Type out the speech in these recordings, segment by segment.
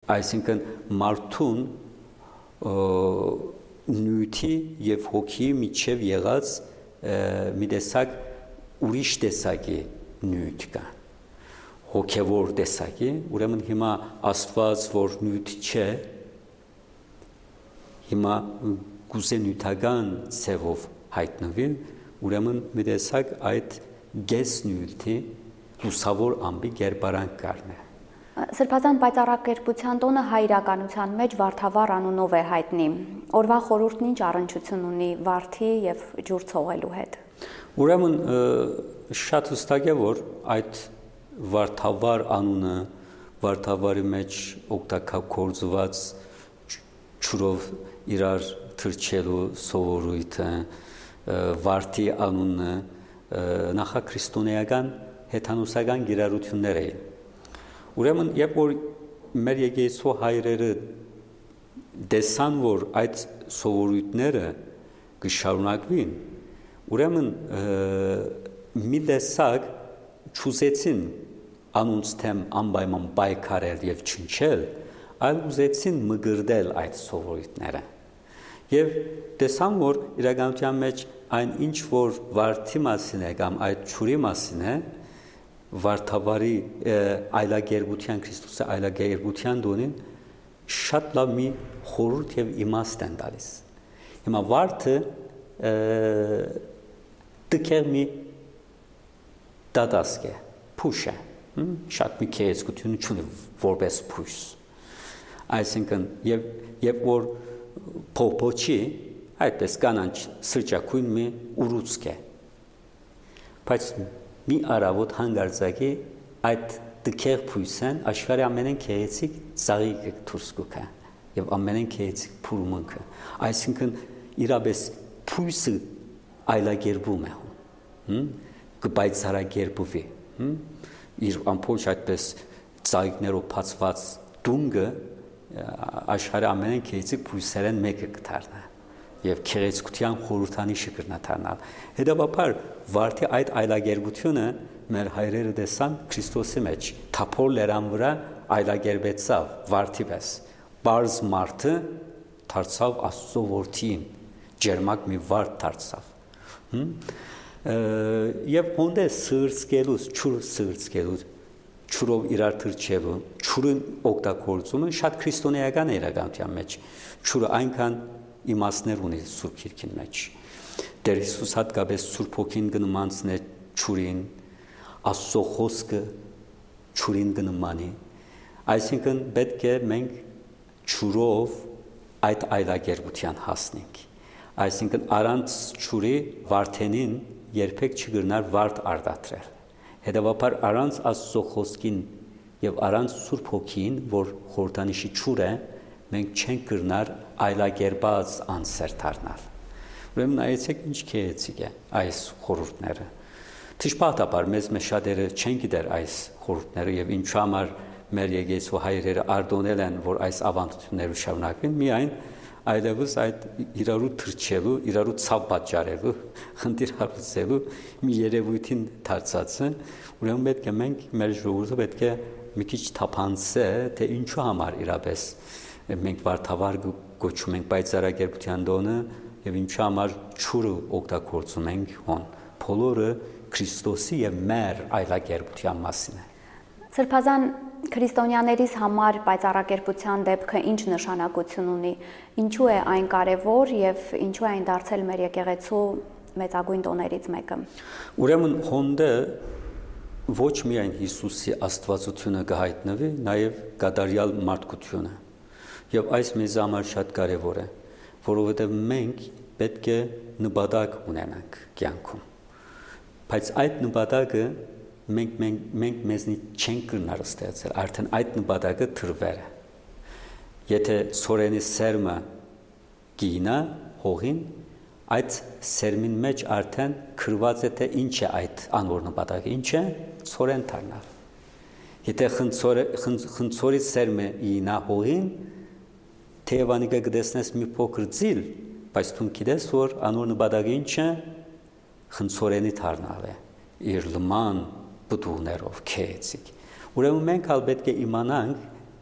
այսինքն մարդուն նյութի եւ հոգի միջև եղած մի տեսակ ուրիշ տեսակի նյութ կա, հոգևոր տեսակի, ուրեմն հիմա Աստված, որ նյութ չէ, հիմա գուցե նյութական ցևով հայտնվի, ուրեմն մի տեսակ այդ գես նյութի լուսավոր ամբի գերբարանք կառնե։ Սրբազան պայծառակերպության տոնը հայ իրականության մեջ Վարդավառ անունով է հայտնի։ Օրվա խորհուրդն ինչ առնչություն ունի վարդի եւ ջուր ցողելու հետ։ Ուրեմն շատ հստակ է, որ այդ Վարդավառ անունը Վարդավառի մեջ օգտագործված ջուրով իրար թրջելու սովորույթը, վարդի անունը նախաքրիստոնեական հեթանոսական գիրառություններ էին։ Ուրեմն երբ որ մեր եկեղեցու հայրերը տեսան, որ այդ սովորույթները կշարունակվին, ուրեմն մի տեսակ չուզեցին անոնց թեմ անպայման պայքարել եւ չնչել, այլ ուզեցին մգրդել այդ սովորույթները։ Եվ տեսան, որ իրականության մեջ այն ինչ որ վարդի մասին է կամ այդ ջուրի մասին է, Վարդավառի այլագերբության Քրիստոսի այլագերբության դոնին շատ լավ մի խորհուրդ եւ իմաստ են տալիս։ Հիմա վարդը տկեր մի դատասկ է, փուշ է, շատ մի քեզգություն չունի որպես փուշ։ Այսինքն եւ որ փոփոչի այդպես կանանչ սրճակույն մի ուռուցք է։ Բայց մի արավոտ հանգարձակի այդ տկեր փույսեն աշխարհի ամենեն քեեցիկ ծաղիկը դուրս կգա եւ ամենեն քեեցիկ փուրմունքը։ Այսինքն իրապես փույսը այլագերբում է, կպայծառագերբվի, իր ամփոփ այդպես ծաղիկներով բացված դունգը աշխարհի ամենեն քեեցիկ փույսերեն մեկը կդառնա եւ քերեցկության խորհրդանիշը կրնաթարնալ։ Հետևաբար վարդի այդ այլագերբությունը մեր հայրերը տեսան Քրիստոսի մեջ, թափոր լերան վրա այլագերբեցավ վարդի պես։ Բարձ մարդը դարձավ Աստծո որդին, ջերմակ մի վարդ դարձավ։ Եվ հոնդե սրծկելուց, ջուր սրծկելուց, ջուրով իրար թրջելու, ջուրը օգտագործումը շատ քրիստոնեական է իրականության մեջ։ Ջուրը այնքան իմաստներ ունի Սուրբ Գիրքին մեջ։ Տեր Հիսուս հատկապես Սուրբ Հոգին կնմանցնե ջուրին, Աստծո խոսքը ջուրին կնմանի։ Այսինքն պետք է մենք ջուրով այդ այլագերբության հասնենք։ Այսինքն առանց ջուրի վարդենին երբեք չգրնար վարդ արտադրել։ Հետևաբար առանց Աստծո խոսքին եւ առանց Սուրբ Հոգին, որ խորհրդանիշի ջուր է, մենք չենք կրնար այլագերբած անսեր դառնալ։ Ուրեմն նայեցեք ինչ քեեցիկ է այս խորհուրդները։ Դժբախտաբար մեզ շատերը չեն գիտեր այս խորհուրդները եւ ինչու համար մեր եկեղեցու հայրերը արտոնել են, որ այս ավանդությունները շարունակվեն, միայն այլևս այդ իրարու թրջելու, իրարու ցավ պատճառելու, խնդիր հարուցելու մի երևույթին դարձած է։ Ուրեմն պետք է մենք մեր ժողովուրդը պետք է մի քիչ թափանցե, թե ինչու համար իրապես մենք Վարդավառ գոչում ենք պայծառագերբության տոնը եւ ինչու համար ջուրը օգտագործում ենք հոն։ Բոլորը Քրիստոսի եւ մեր այլագերբության մասին է։ Սրբազան քրիստոնյաներիս համար պայծառակերպության դեպքը ինչ նշանակություն ունի, ինչու է այն կարևոր եւ ինչու է այն դարձել մեր եկեղեցու մեծագույն տոներից մեկը։ Ուրեմն հոնդը ոչ միայն Հիսուսի աստվածությունը կհայտնվի, նաեւ կատարյալ մարդկությունը։ Եվ այս մեզ համար շատ կարևոր է, որովհետև մենք պետք է նպատակ ունենանք կյանքում։ Բայց այդ նպատակը մենք մեզնից չենք կրնար ստեղծել, արդեն այդ նպատակը թրվեր է։ Եթե սորենի սերմը գինա հողին, այդ սերմին մեջ արդեն քրված է թե ինչ է այդ անոր նպատակը, ինչ է սորեն դառնալ։ Եթե խնձորի սերմը ինա հողին, թեևանիկը կտեսնես մի փոքր ձիլ, բայց դու գիտես, որ անոր նպատակը ինչ է, խնձորենի դառնալ է, իր լման բդուներով քեեցիկ։ Ուրեմն մենք ալ պետք է իմանանք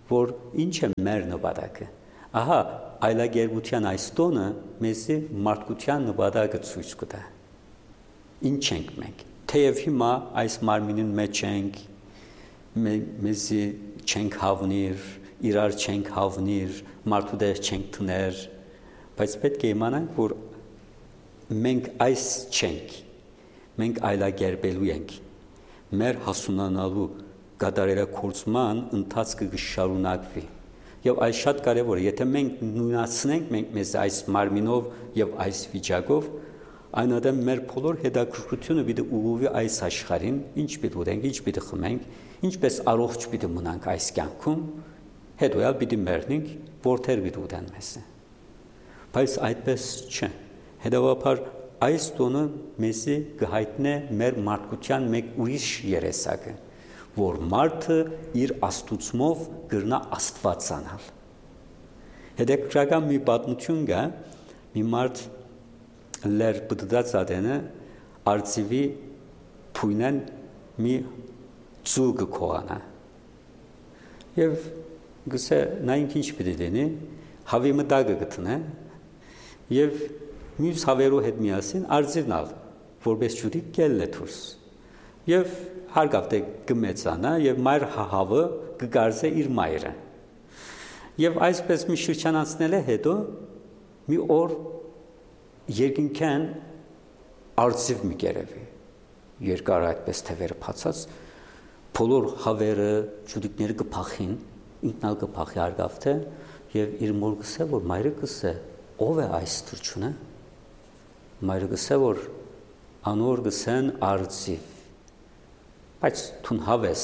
որ ինչ է մեր նպատակը։ Ահա այլագերբության այս տոնը մեզի մարդկության նպատակը ցույց կտա։ Ինչ ենք մենք։ Թեև հիմա այս մարմինին մեջ ենք, մեզի չենք հավնիր, իրար չենք հավնիր, մարդու դեր չենք տներ, բայց պետք է իմանանք, որ մենք այս չենք, մենք այլագերբելու ենք, մեր հասունանալու կատարելագործման ընթացքը կշարունակվի։ Եվ այս շատ կարևոր է, եթե մենք նույնացնենք մեզ այս մարմինով եւ այս վիճակով, այնադեմ մեր բոլոր հետաքրքրությունը պիտի ուղղվի այս աշխարհին, ինչ պիտի ուտենք, ինչ պիտի խմենք, ինչպես առողջ պիտի մնանք այս կյանքում, հետո էլ պիտի մեռնենք, որտեղ պիտի ուտեն մեզ։ Բայց այդպես չէ։ Հետևաբար այս տոնը մեզի կհայտնե մեր մարդկության մեկ ուրիշ երեսակը, որ մարդը իր աստուծմով կրնա աստվածանալ։ Հետաքրքրական մի պատմություն կա, մի մարդ լեր բդդած ադենը արծիվի փույնեն մի ծուգը կողանա։ Եվ գսե նա ինք ինչ պիտի դենի, հավի մտագը գտնե, եւ մյուս հավերու հետ միասին արծիվն ալ, որպես ջուրի կել է դուրս։ Եվ հարգավ թե կմեծանա եւ մայր հավը կգարձե իր մայրը։ Եվ այսպես մի շրջան անցնել է հետո մի օր երկինքան արծիվ մի կերևի երկար այդպես թևերը փացած բոլոր հավերը ջուրիկները կփախին ինքնալ կփախի հարգավ թե եւ իր մոր գսե որ մայրը գսե ով է այս թրջունը մայրը գսե որ անոր գսեն արծիվ բայց թուն հավես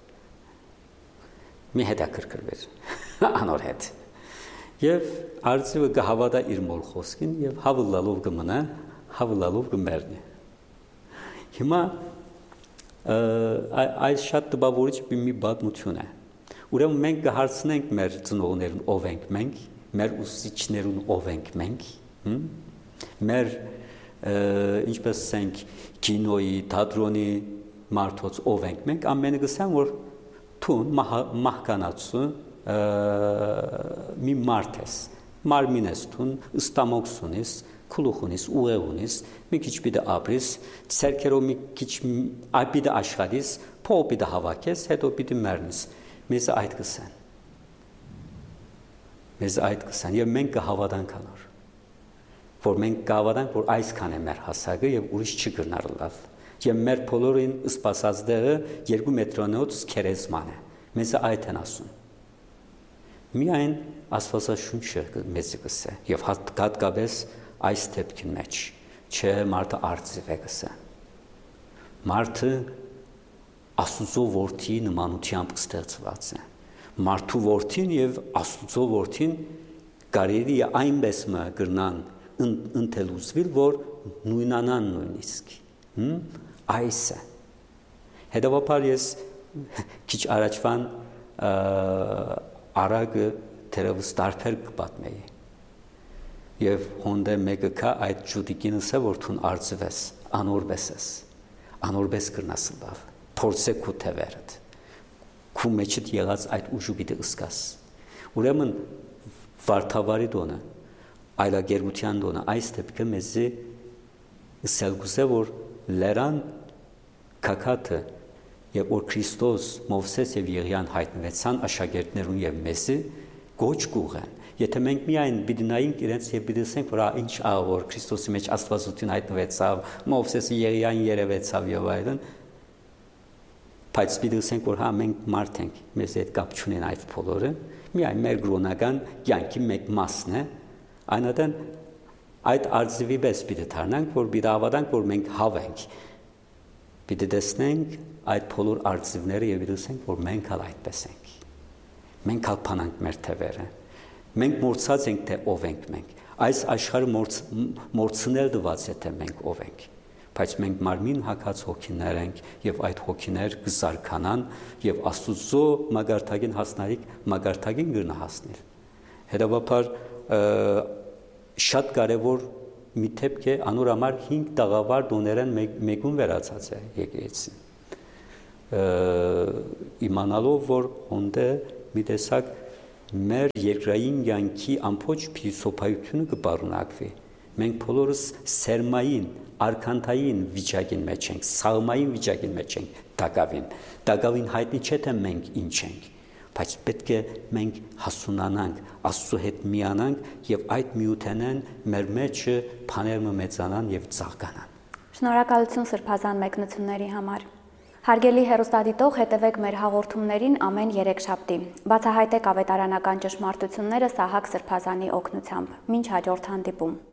մի հետաքրքրվեր անոր հետ եւ արծիվը կհավատա իր մոր խոսքին եւ հավլալով կմնա հավլալով կմեռնի հիմա այս շատ տպավորիչ մի պատմություն է ուրեմն մենք կհարցնենք մեր ծնողներին ով ենք մենք մեր ուսուցիչներուն ով ենք մենք մեր ինչպես ասենք կինոյի թատրոնի մարդոց ով ենք մենք ամենը գսան որ թուն մահկանացու մի մարդ ես մարմին ես թուն ստամոքս ունիս քլուխ ունիս ուղեղ ունիս մի քիչ պիտի ապրիս ցերկերով մի քիչ պիտի աշխատես փող պիտի հավաքես հետո պիտի մեռնես մեզ այդ կսան եւ մենք կհավատանք անոր որ մենք կհավատանք որ այսքան է մեր հասակը եւ ուրիշ չգնար լավ եւ մեր բոլորին սպասած դերը 2 մետրանոց քերեզման է մեզ այդ են ասում միայն աստվածաշունչը մեզ կսե եւ հատկապես այս դեպքին մեջ չէ մարդը արծիվ է գսե մարդը աստուծո որդի նմանությամբ ստեղծված է մարդու որդին եւ աստուծո որդին կարելի է այնպես մը գրնան ընթելուզվիլ որ նույնանան նույնիսկ այս է հետևաբար ես քիչ առաջվան արագը թերևս տարբեր կպատմեի եւ հոնդե մեկը կա այդ ջուդիկինս է որ թուն արծվես անորբես կրնասլավ փորձե քու թևերդ քու մեջդ եղած այդ ուժու պիտի ըսկաս ուրեմն վարդավարի դոնը այլագերբության դոնը այս դեպքը մեզի սելգուսե որ լերան քակաթը եւ որ Քրիստոս Մովսես եւ Եղիան հայտնվեցան աշակերտներուն եւ մեզի գոչ կուղեն եթե մենք միայն պիտի նայենք իրենց եւ պիտի ասենք որ ինչ որ Քրիստոսի մեջ աստվածություն հայտնվեցավ Մովսեսը Եղիան երևեցավ եւ այլն բայց պիտի ասենք որ հա մենք մարդ ենք մեզ հետ կապ չունեն այդ բոլորը միայն մեր գրոնական կյանքի մեկ մասն է այնատեն այդ արծիվի պես պիտի դառնանք որ պիտի հավատանք որ մենք հավ ենք պիտի տեսնենք այդ բոլոր արծիվները եւ պիտի ասենք որ մենք ալ այդպես ենք մենք ալ փանանք մեր թևերը մենք մորցած ենք թե ով ենք մենք այս աշխարհը մորցնել դված է թե մենք ով ենք բայց մենք մարմին հակած հոգիներ ենք եւ այդ հոգիներ կզարքանան եւ աստուծո մագարտագին հասնարիք մագարտագին գրնա հասնել հետեւաբար շատ կարևոր մի դեպք է անոր համար 5 տաղավար դոներեն մեկուն վերացած է եկեղեցին իմանալով որ հոնդե մի տեսակ մեր երկրային յանքի ամբողջ փիլիսոփայությունը կբառնակվի։ Մենք բոլորս սերմային, արքանթային վիճակին մեջ ենք, սաղմային վիճակին մեջ ենք դակավին հայտնի չէ թե մենք ինչ ենք, բայց պետք է մենք հասունանանք, Աստծո հետ միանանք եւ այդ միութենեն մեր մեջը բաները մեծանան եւ ծաղկանան։ Շնորհակալություն սրբազան մեկնությունների համար։ Հարգելի հեռուստադիտող, հետևեք մեր հաղորդումներին ամեն երեքշաբթի։ Բացահայտեք ավետարանական ճշմարտությունները Սահակ Սրբազանի օգնությամբ։ Մինչ հաջորդ հանդիպում։